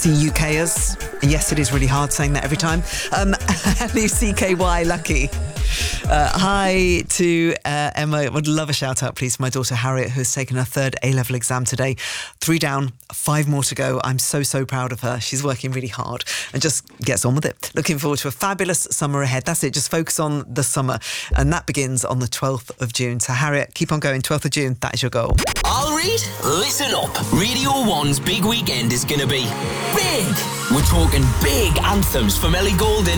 UKers. And yes, it is really hard saying that every time. L-U-C-K-Y, lucky. Hi to Emma. Would love a shout out, please, for my daughter Harriet, who has taken her third A-level exam today. 3 down, 5 more to go. I'm so proud of her. She's working really hard and just gets on with it. Looking forward to a fabulous summer ahead. That's it. Just focus on the summer. And that begins on the 12th of June. So Harriet, keep on going. 12th of June, that is your goal. I'll read. Listen up. Radio 1's big weekend is going to be big. We're talking big anthems from Ellie Goulding